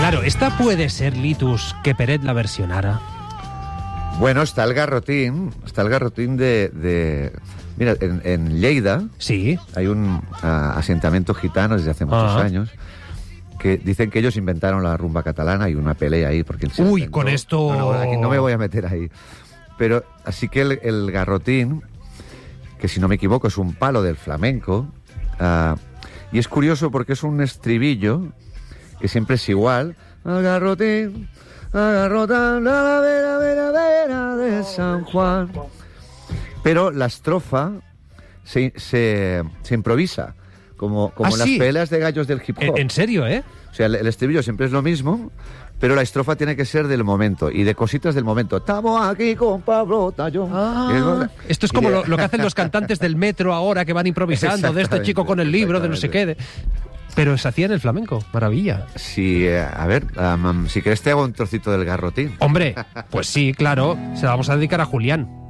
Claro, esta puede ser, Litus, que Peret la versionara. Bueno, está el garrotín de... Mira, en Lleida Sí. hay un asentamiento gitano desde hace muchos años que dicen que ellos inventaron la rumba catalana y una pelea ahí porque... Uy, con esto... No, aquí no me voy a meter ahí. Pero así que el garrotín, que si no me equivoco es un palo del flamenco, y es curioso porque es un estribillo que siempre es igual. Garrotín, agarrota la vera de San Juan. Pero la estrofa se improvisa, como en las sí. peleas de gallos del hip hop. ¿En serio, eh? O sea, el estribillo siempre es lo mismo, pero la estrofa tiene que ser del momento y de cositas del momento. Estamos aquí con Pablo Tallón. Esto es como lo que hacen los cantantes del metro ahora, que van improvisando, de este chico con el libro, de no sé qué. Pero se hacía en el flamenco, maravilla. Sí, a ver, si querés te hago un trocito del garrotín. Hombre, pues sí, claro, se la vamos a dedicar a Julián.